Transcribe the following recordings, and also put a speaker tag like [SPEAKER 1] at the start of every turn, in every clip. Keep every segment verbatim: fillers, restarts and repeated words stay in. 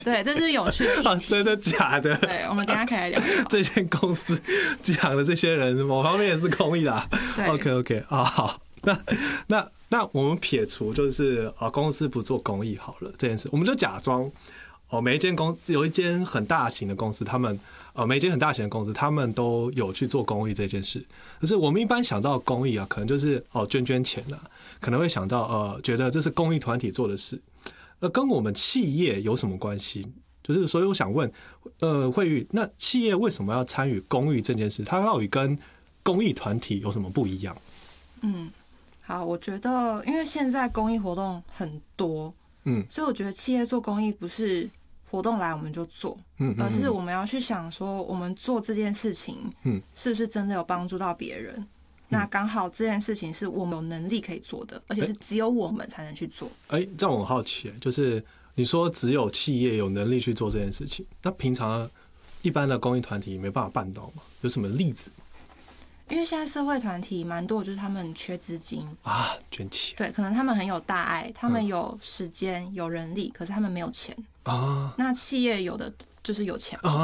[SPEAKER 1] 对，这就是永续的议题、
[SPEAKER 2] 啊。真的假的？
[SPEAKER 1] 对，我们等一下可以来聊聊
[SPEAKER 2] 这间公司讲的这些人，某方面也是公益啦。OK OK 啊，好，那那那我们撇除就是啊，公司不做公益好了这件事，我们就假装哦，每一间公有一间很大型的公司，他们呃每一间很大型的公司，他们都有去做公益这件事。可是我们一般想到公益啊，可能就是哦捐捐钱啊，可能会想到呃觉得这是公益团体做的事。那跟我们企业有什么关系？就是所以我想问，呃，惠玉，那企业为什么要参与公益这件事？它到底跟公益团体有什么不一样？
[SPEAKER 1] 嗯，好，我觉得因为现在公益活动很多，嗯，所以我觉得企业做公益不是活动来我们就做，嗯，而是我们要去想说，我们做这件事情，嗯，是不是真的有帮助到别人？那刚好这件事情是我们有能力可以做的，而且是只有我们才能去做。哎、
[SPEAKER 2] 欸，这样我很好奇，就是你说只有企业有能力去做这件事情，那平常一般的公益团体没办法办到吗？有什么例子？
[SPEAKER 1] 因为现在社会团体蛮多，就是他们缺资金
[SPEAKER 2] 啊，捐钱。
[SPEAKER 1] 对，可能他们很有大爱，他们有时间、有人力，可是他们没有钱啊。那企业有的就是有钱啊，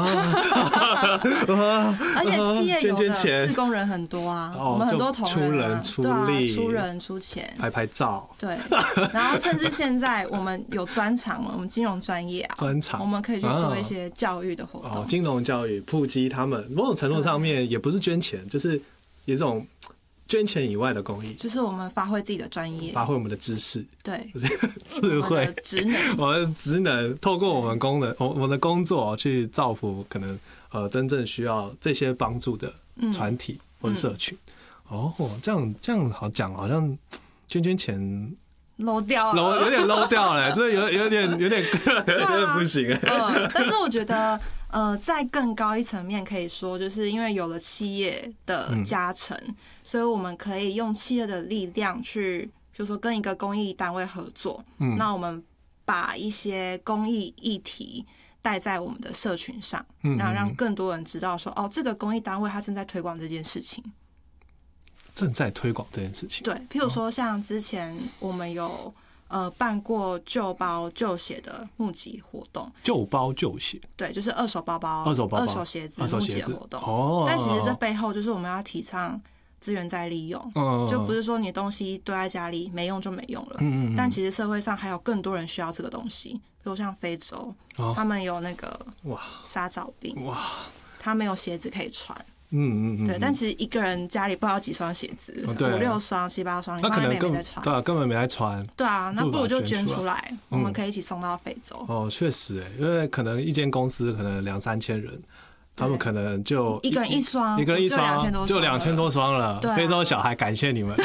[SPEAKER 1] 而且企业有的志工人很多啊，我们很多同仁啊，
[SPEAKER 2] 出
[SPEAKER 1] 对啊，
[SPEAKER 2] 力
[SPEAKER 1] 出人出钱，
[SPEAKER 2] 拍拍照，
[SPEAKER 1] 对。然后甚至现在我们有专长了，我们金融专业啊，
[SPEAKER 2] 专长，
[SPEAKER 1] 我们可以去做一些教育的活动，
[SPEAKER 2] 哦，金融教育普及他们，某种程度上面也不是捐钱，就是有这种捐钱以外的公益，
[SPEAKER 1] 就是我们发挥自己的专业，
[SPEAKER 2] 发挥我们的知识，
[SPEAKER 1] 对，
[SPEAKER 2] 智慧、
[SPEAKER 1] 职能，
[SPEAKER 2] 我们的职能，透过我们功能，我们的工作去造福可能呃真正需要这些帮助的团体或者社群。嗯嗯、哦，这样这样好讲，好像捐捐钱
[SPEAKER 1] low 掉了
[SPEAKER 2] ，low 有点 low 掉了，就是有有点有点有点不行哎。
[SPEAKER 1] 嗯，但是我觉得。呃，在更高一层面，可以说，就是因为有了企业的加成，嗯、所以我们可以用企业的力量去，就是说跟一个公益单位合作。嗯，那我们把一些公益议题带在我们的社群上，嗯，然后让更多人知道说，哦，这个公益单位它正在推广这件事情，
[SPEAKER 2] 正在推广这件事情。
[SPEAKER 1] 对，譬如说像之前我们有。呃，办过旧包旧鞋的募集活动，
[SPEAKER 2] 旧包旧鞋，
[SPEAKER 1] 对，就是二手包包、
[SPEAKER 2] 二手包包、
[SPEAKER 1] 二手鞋子募集的活动。
[SPEAKER 2] 哦，
[SPEAKER 1] 但其实这背后就是我們要提倡资源再利用，哦、就不是说你东西堆在家里没用就没用了。嗯嗯嗯但其实社会上还有更多人需要这个东西，比如像非洲，哦、他们有那个哇沙蚤病，哇，他没有鞋子可以穿。嗯嗯嗯，对，但其实一个人家里不知道几双鞋子，五六双、七八双，
[SPEAKER 2] 他可能根
[SPEAKER 1] 本对
[SPEAKER 2] 啊根本没在穿。
[SPEAKER 1] 对啊，那不如就捐出来，我们可以一起送到非洲。
[SPEAKER 2] 哦，确实，哎，因为可能一间公司可能两三千人，他们可能就
[SPEAKER 1] 一个人一双，
[SPEAKER 2] 一个人一双，就两千多双了。非洲小孩，感谢你们。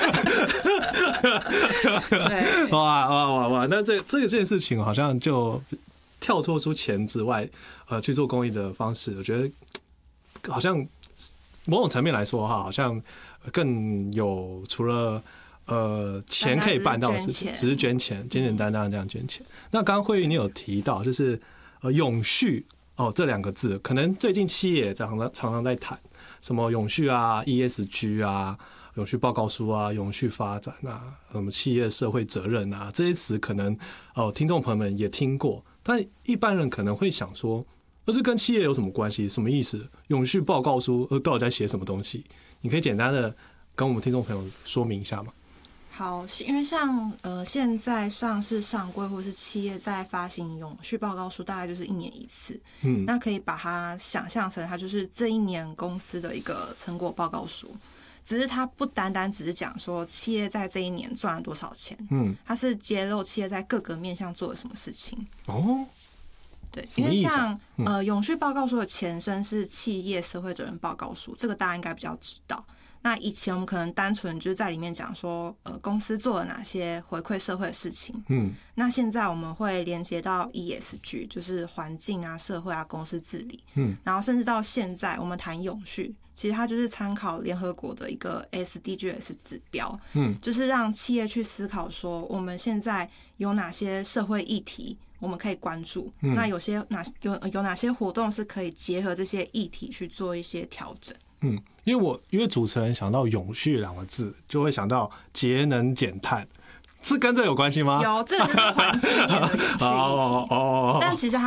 [SPEAKER 1] 对，
[SPEAKER 2] 哇哇哇哇！那这这个这件事情好像就跳脱出钱之外，呃，去做公益的方式，我觉得。好像某种层面来说哈，好像更有除了呃钱可以办到的事情，只是捐钱，简简单单这样捐钱。那刚刚惠玉你有提到，就是呃永续哦这两个字，可能最近企业也常常常常在谈什么永续啊、E S G 啊、永续报告书啊、永续发展啊、什么企业社会责任啊这些词，可能哦听众朋友们也听过，但一般人可能会想说。而是跟企业有什么关系？什么意思？永续报告书呃，到底在写什么东西？你可以简单的跟我们听众朋友说明一下吗？
[SPEAKER 1] 好，因为像呃现在上市上柜或是企业在发行永续报告书，大概就是一年一次。嗯，那可以把它想象成它就是这一年公司的一个成果报告书。只是它不单单只是讲说企业在这一年赚了多少钱，嗯，它是揭露企业在各个面向做了什么事情。哦。对，因为像呃永续报告书的前身是企业社会责任报告书，这个大家应该比较知道。那以前我们可能单纯就是在里面讲说，呃，公司做了哪些回馈社会的事情。嗯，那现在我们会连接到 E S G， 就是环境啊、社会啊、公司治理。嗯，然后甚至到现在我们谈永续，其实它就是参考联合国的一个 S D Gs 指标。嗯，就是让企业去思考说，我们现在有哪些社会议题。我们可以关注，嗯、那有些哪有有哪些活动是可以结合这些议题去做一些调整？
[SPEAKER 2] 嗯，因为我因为主持人想到永续两个字，就会想到节能减碳， 是跟这有关系吗？
[SPEAKER 1] 有，这个就是环境面的永续议题。
[SPEAKER 2] 哦哦，
[SPEAKER 1] 但其实它